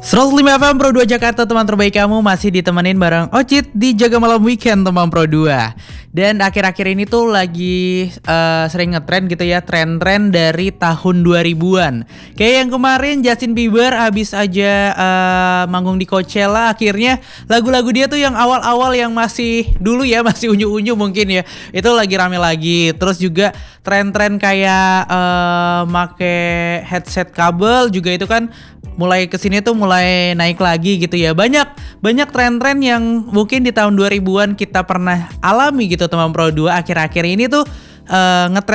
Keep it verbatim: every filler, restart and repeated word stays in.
seratus lima F M Pro dua Jakarta, teman terbaik kamu masih ditemenin bareng Ocit di Jaga Malam Weekend teman Pro dua. Dan akhir-akhir ini tuh lagi uh, sering ngetrend gitu ya, tren-tren dari tahun dua ribuan. Kayak yang kemarin Justin Bieber habis aja uh, manggung di Coachella, akhirnya lagu-lagu dia tuh yang awal-awal yang masih dulu ya, masih unyu-unyu mungkin ya, itu lagi rame lagi. Terus juga tren-tren kayak uh, make headset kabel juga itu kan mulai kesini tuh mulai naik lagi gitu ya. Banyak banyak tren-tren yang mungkin di tahun dua ribuan kita pernah alami gitu teman Pro dua. Akhir-akhir ini tuh uh, ngetren